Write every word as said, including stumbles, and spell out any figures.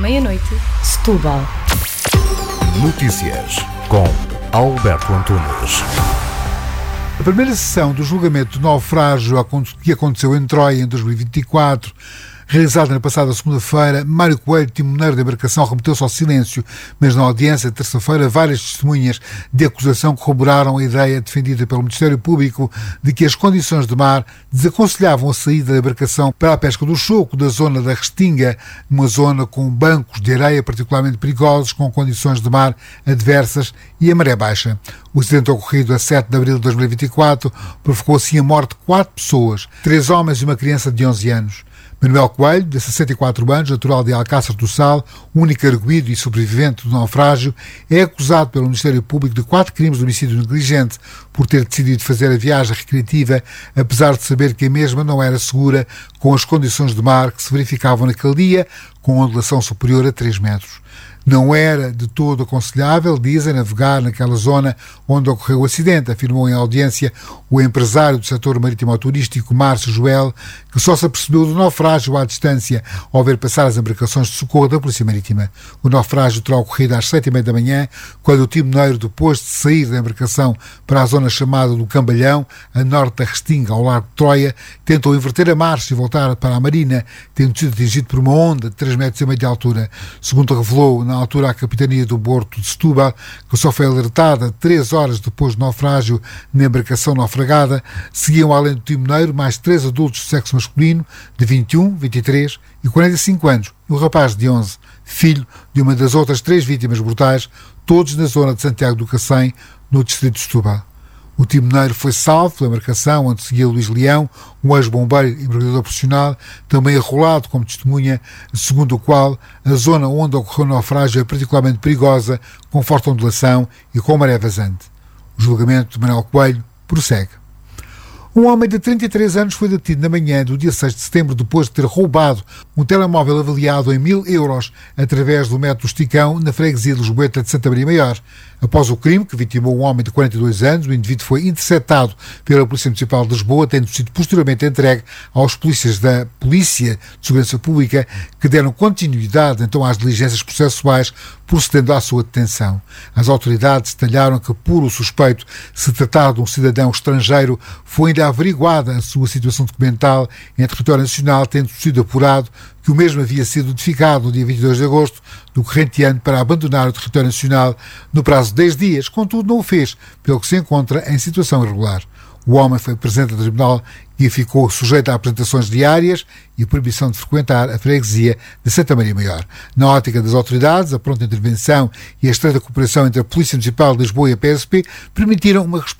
meia-noite, Setúbal. Notícias com Alberto Antunes. A primeira sessão do julgamento do naufrágio que aconteceu em Troia em dois mil e vinte e quatro, realizada na passada segunda-feira, Mário Coelho, timoneiro da embarcação, remeteu-se ao silêncio, mas na audiência de terça-feira, várias testemunhas de acusação corroboraram a ideia defendida pelo Ministério Público de que as condições de mar desaconselhavam a saída da embarcação para a pesca do choco da zona da Restinga, uma zona com bancos de areia particularmente perigosos, com condições de mar adversas e a maré baixa. O acidente ocorrido a sete de abril de dois mil e vinte e quatro provocou assim a morte de quatro pessoas, três homens e uma criança de onze anos. Manuel Coelho, de sessenta e quatro anos, natural de Alcácer do Sal, único arguido e sobrevivente do naufrágio, é acusado pelo Ministério Público de quatro crimes de homicídio negligente por ter decidido fazer a viagem recreativa, apesar de saber que a mesma não era segura com as condições de mar que se verificavam naquele dia, com ondulação superior a três metros. Não era de todo aconselhável, dizem, navegar naquela zona onde ocorreu o acidente, afirmou em audiência o empresário do setor marítimo-turístico Márcio Joel, que só se apercebeu do naufrágio à distância ao ver passar as embarcações de socorro da Polícia Marítima. O naufrágio terá ocorrido às sete e meia da manhã, quando o timoneiro, depois de sair da embarcação para a zona chamada do Cambalhão, a norte da Restinga, ao largo de Troia, tentou inverter a marcha e voltar para a marina, tendo sido atingido por uma onda de três metros e meio de altura. Segundo revelou na altura a capitania do Porto de Setúbal, que só foi alertada três horas depois do naufrágio na embarcação naufragada, seguiam além do timoneiro mais três adultos de sexo masculino de vinte e um, vinte e três e quarenta e cinco anos e um rapaz de onze, filho de uma das outras três vítimas brutais, todos na zona de Santiago do Cacém, no distrito de Setúbal. O timoneiro foi salvo pela embarcação onde seguia Luís Leão, um ex-bombeiro e mergulhador profissional, também arrolado como testemunha, segundo o qual a zona onde ocorreu o naufrágio é particularmente perigosa, com forte ondulação e com maré vazante. O julgamento de Manuel Coelho prossegue. Um homem de trinta e três anos foi detido na manhã do dia seis de setembro depois de ter roubado um telemóvel avaliado em mil euros através do método Esticão na freguesia de Lisboeta de Santa Maria Maior. Após o crime, que vitimou um homem de quarenta e dois anos, o indivíduo foi interceptado pela Polícia Municipal de Lisboa, tendo sido posteriormente entregue aos polícias da Polícia de Segurança Pública, que deram continuidade então às diligências processuais, procedendo à sua detenção. As autoridades detalharam que, por o suspeito se tratar de um cidadão estrangeiro, foi ainda averiguada a sua situação documental em território nacional, tendo sido apurado que o mesmo havia sido notificado no dia vinte e dois de agosto do corrente ano para abandonar o território nacional no prazo de dez dias, contudo não o fez, pelo que se encontra em situação irregular. O homem foi presente ao tribunal e ficou sujeito a apresentações diárias e a proibição de frequentar a freguesia de Santa Maria Maior. Na ótica das autoridades, a pronta intervenção e a estreita cooperação entre a Polícia Municipal de Lisboa e a P S P permitiram uma resposta